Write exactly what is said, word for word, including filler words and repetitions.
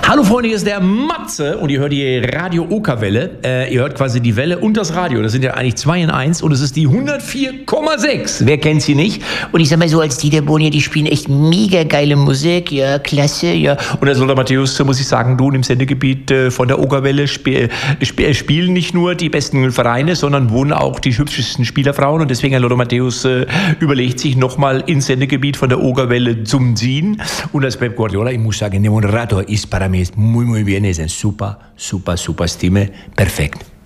Hallo Freunde, hier ist der Matze und ihr hört die Radio Oka-Welle. Äh, ihr hört quasi die Welle und das Radio. Das sind ja eigentlich zwei in eins und es ist die hundertvier Komma sechs. Wer kennt sie nicht? Und ich sag mal so, als Dieter Bohlen, die spielen echt mega geile Musik. Ja, klasse, ja. Und als Lothar Matthäus muss ich sagen, du im Sendegebiet äh, von der Oka-Welle sp sp spielen nicht nur die besten Vereine, sondern wohnen auch die hübschesten Spielerfrauen. Und deswegen, Herr Lothar Matthäus äh, überlegt sich nochmal ins Sendegebiet von der Oka-Welle zum Ziehen. Und als Pep Guardiola, ich muss sagen, der Moderator ist para mí muy, muy bien, ist ein super, super, super Stimme, perfekt.